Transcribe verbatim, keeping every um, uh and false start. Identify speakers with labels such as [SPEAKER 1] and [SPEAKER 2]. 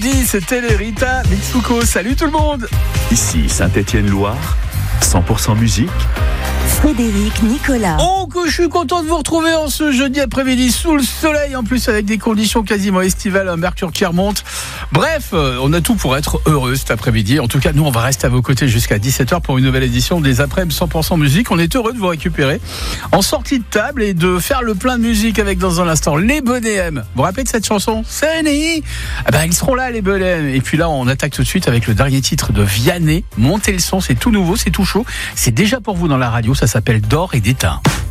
[SPEAKER 1] après-midi, c'était les Rita Mitsuko. Salut tout le monde.
[SPEAKER 2] Ici Saint-Étienne-Loire, cent pour cent musique.
[SPEAKER 3] Frédéric Nicolas.
[SPEAKER 1] Oh, que je suis content de vous retrouver en ce jeudi après-midi sous le soleil, en plus avec des conditions quasiment estivales, un mercure qui remonte. Bref, on a tout pour être heureux cet après-midi. En tout cas, nous, on va rester à vos côtés jusqu'à dix-sept heures pour une nouvelle édition des Après-midi cent pour cent musique. On est heureux de vous récupérer en sortie de table et de faire le plein de musique avec dans un instant les Bonnet-M. Vous vous rappelez de cette chanson? C'est né. Ah ben, ils seront là, les Bonnet-M. Et puis là, on attaque tout de suite avec le dernier titre de Vianney. Montez le son, c'est tout nouveau, c'est tout chaud. C'est déjà pour vous dans la radio, ça s'appelle D'or et d'étain.